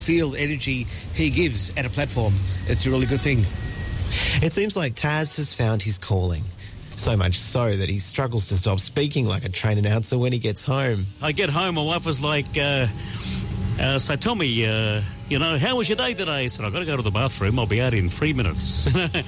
Feel energy he gives at a platform. It's a really good thing. It seems like Taz has found his calling. So much so that he struggles to stop speaking like a train announcer when he gets home. I get home, my wife was like, so Tommy, how was your day today? I said, I've got to go to the bathroom. I'll be out in 3 minutes.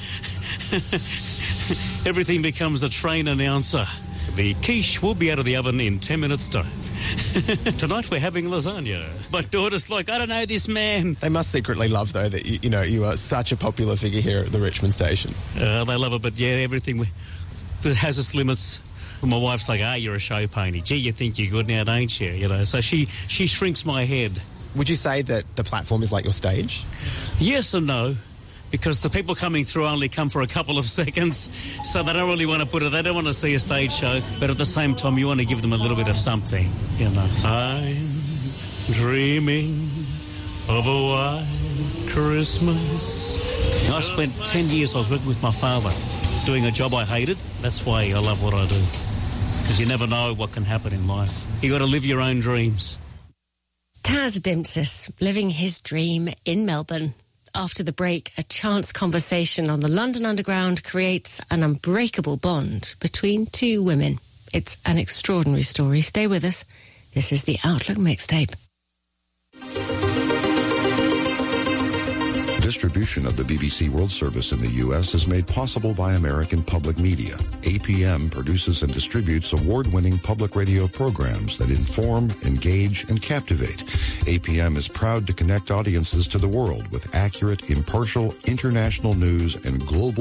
Everything becomes a train announcer. The quiche will be out of the oven in 10 minutes' time. Tonight we're having lasagna. My daughter's like, I don't know this man. They must secretly love, though, that you are such a popular figure here at the Richmond station. They love it, but yeah, everything has its limits. My wife's like, you're a show pony. Gee, you think you're good now, don't you? So she shrinks my head. Would you say that the platform is like your stage? Yes and no. Because the people coming through only come for a couple of seconds, so they don't really want to put it, they don't want to see a stage show, but at the same time you want to give them a little bit of something, I'm dreaming of a white Christmas. I spent 10 years, I was working with my father, doing a job I hated. That's why I love what I do, because you never know what can happen in life. You got to live your own dreams. Taz Dimpsis, living his dream in Melbourne. After the break, a chance conversation on the London Underground creates an unbreakable bond between two women. It's an extraordinary story. Stay with us. This is the Outlook Mixtape. Distribution of the BBC World Service in the U.S. is made possible by American Public Media. APM produces and distributes award-winning public radio programs that inform, engage, and captivate. APM is proud to connect audiences to the world with accurate, impartial, international news and global